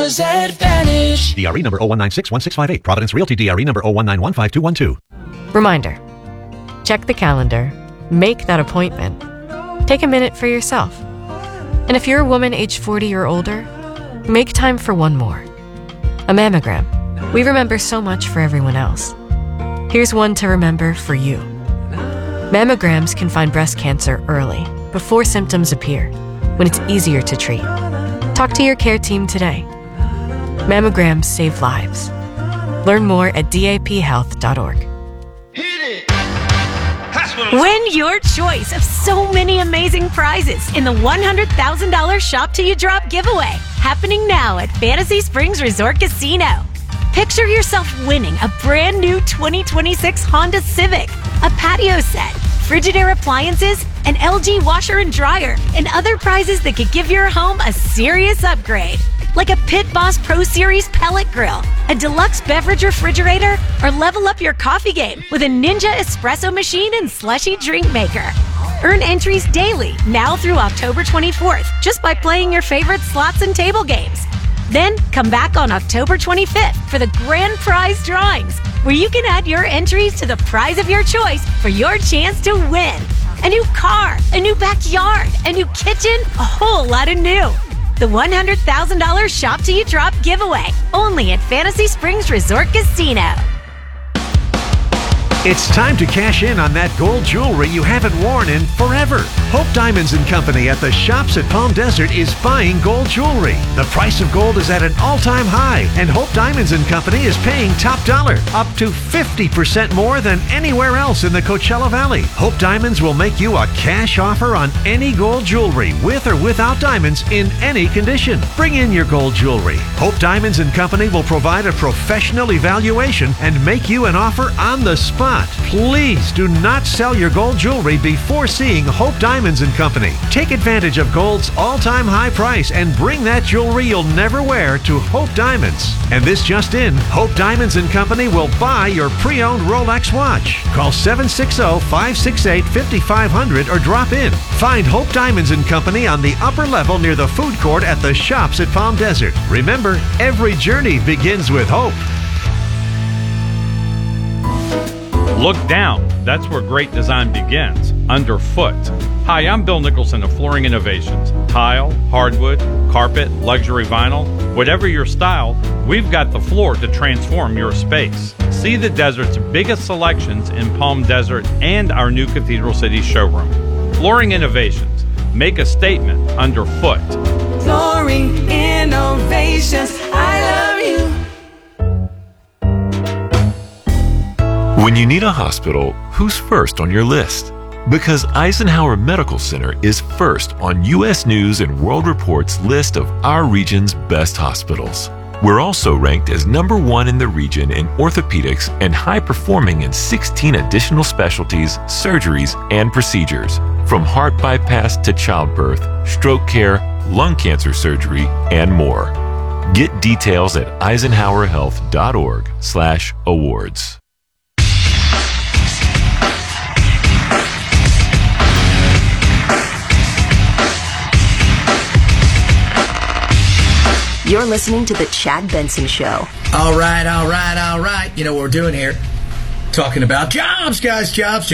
Member's Advantage. DRE number 01961658. Providence Realty DRE number 019152212. Reminder, check the calendar, make that appointment, take a minute for yourself. And if you're a woman age 40 or older, make time for one more. A mammogram. We remember so much for everyone else. Here's one to remember for you. Mammograms can find breast cancer early, before symptoms appear, when it's easier to treat. Talk to your care team today. Mammograms save lives. Learn more at daphealth.org. Win your choice of so many amazing prizes in the $100,000 Shop Till You Drop giveaway, happening now at Fantasy Springs Resort Casino. Picture yourself winning a brand new 2026 Honda Civic, a patio set, Frigidaire appliances, an LG washer and dryer, and other prizes that could give your home a serious upgrade. Like a Pit Boss Pro Series pellet grill, a deluxe beverage refrigerator, or level up your coffee game with a Ninja espresso machine and slushy drink maker. Earn entries daily, now through October 24th, just by playing your favorite slots and table games. Then come back on October 25th for the grand prize drawings, where you can add your entries to the prize of your choice for your chance to win. A new car, a new backyard, a new kitchen, a whole lot of new. The $100,000 Shop Till You Drop giveaway, only at Fantasy Springs Resort Casino. It's time to cash in on that gold jewelry you haven't worn in forever. Hope Diamonds & Company at the Shops at Palm Desert is buying gold jewelry. The price of gold is at an all-time high, and Hope Diamonds & Company is paying top dollar, up to 50% more than anywhere else in the Coachella Valley. Hope Diamonds will make you a cash offer on any gold jewelry, with or without diamonds, in any condition. Bring in your gold jewelry. Hope Diamonds & Company will provide a professional evaluation and make you an offer on the spot. Please do not sell your gold jewelry before seeing Hope Diamonds & Company. Take advantage of gold's all-time high price and bring that jewelry you'll never wear to Hope Diamonds. And this just in, Hope Diamonds & Company will buy your pre-owned Rolex watch. Call 760-568-5500 or drop in. Find Hope Diamonds & Company on the upper level near the food court at the Shops at Palm Desert. Remember, every journey begins with hope. Look down. That's where great design begins, underfoot. Hi, I'm Bill Nicholson of Flooring Innovations. Tile, hardwood, carpet, luxury vinyl, whatever your style, we've got the floor to transform your space. See the desert's biggest selections in Palm Desert and our new Cathedral City showroom. Flooring Innovations. Make a statement underfoot. Flooring Innovations, I love you. When you need a hospital, who's first on your list? Because Eisenhower Medical Center is first on U.S. News and World Report's list of our region's best hospitals. We're also ranked as #1 in the region in orthopedics and high-performing in 16 additional specialties, surgeries, and procedures, from heart bypass to childbirth, stroke care, lung cancer surgery, and more. Get details at eisenhowerhealth.org/awards. You're listening to The Chad Benson Show. All right. You know what we're doing here? Talking about jobs, guys. Jobs.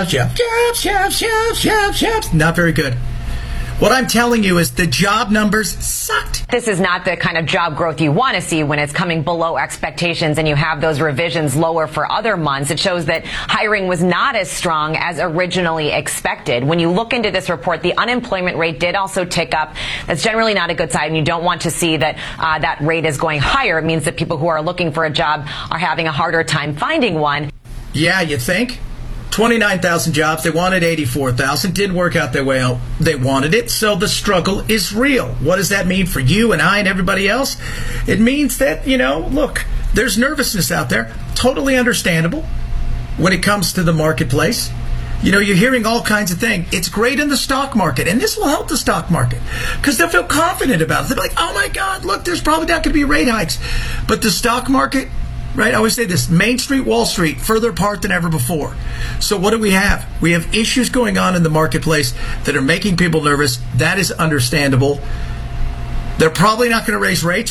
Not very good. What I'm telling you is the job numbers sucked. This is not the kind of job growth you want to see when it's coming below expectations and you have those revisions lower for other months. It shows that hiring was not as strong as originally expected. When you look into this report, the unemployment rate did also tick up. That's generally not a good sign, and you don't want to see that that rate is going higher. It means that people who are looking for a job are having a harder time finding one. Yeah, you think? 29,000 jobs. They wanted 84,000. Didn't work out the way they wanted it. So the struggle is real. What does that mean for you and I and everybody else? It means that, look, there's nervousness out there. Totally understandable when it comes to the marketplace. You're hearing all kinds of things. It's great in the stock market, and this will help the stock market because they'll feel confident about it. They'll be like, oh, my God, look, there's probably not going to be rate hikes. But the stock market, right? I always say this, Main Street, Wall Street, further apart than ever before. So what do we have? We have issues going on in the marketplace that are making people nervous. That is understandable. They're probably not going to raise rates.